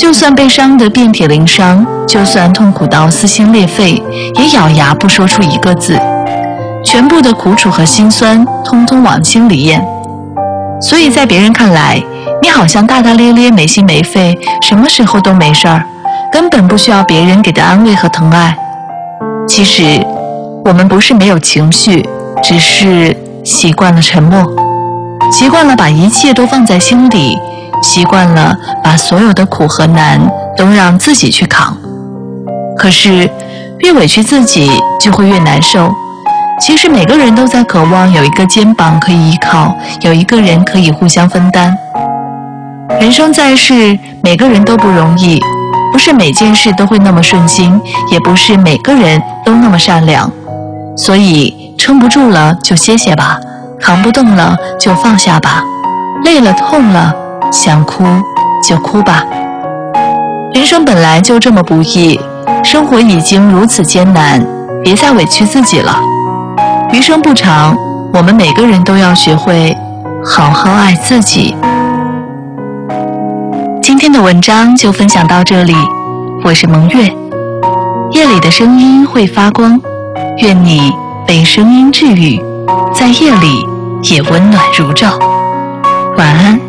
就算被伤得遍体鳞伤，就算痛苦到撕心裂肺，也咬牙不说出一个字，全部的苦楚和心酸通通往心里咽。所以在别人看来，你好像大大咧咧没心没肺，什么时候都没事儿，根本不需要别人给的安慰和疼爱。其实我们不是没有情绪，只是习惯了沉默，习惯了把一切都放在心里，习惯了把所有的苦和难都让自己去扛。可是越委屈自己就会越难受。其实每个人都在渴望有一个肩膀可以依靠，有一个人可以互相分担。人生在世，每个人都不容易，不是每件事都会那么顺心，也不是每个人都那么善良。所以撑不住了就歇歇吧，扛不动了就放下吧，累了痛了想哭就哭吧。人生本来就这么不易，生活已经如此艰难，别再委屈自己了。余生不长，我们每个人都要学会好好爱自己。今天的文章就分享到这里，我是蒙月。夜里的声音会发光，愿你被声音治愈，在夜里也温暖如昼。晚安。